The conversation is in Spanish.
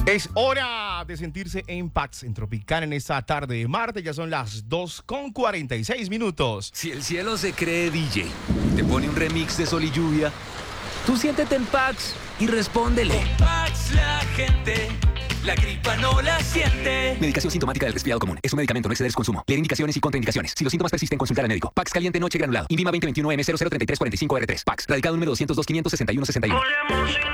Es hora de sentirse en Pax en Tropical en esta tarde de martes. Ya son las 2:46. Si el cielo se cree DJ, te pone un remix de Sol y Lluvia, tú siéntete en Pax y respóndele. Con Pax la gente, la gripa no la siente. Medicación sintomática del resfriado común. Es un medicamento, no exceder su consumo. Leer indicaciones y contraindicaciones. Si los síntomas persisten, consultar al médico. Pax caliente noche granulado. INVIMA 2021 M003345R3. Pax. Radicado número 202 561 61.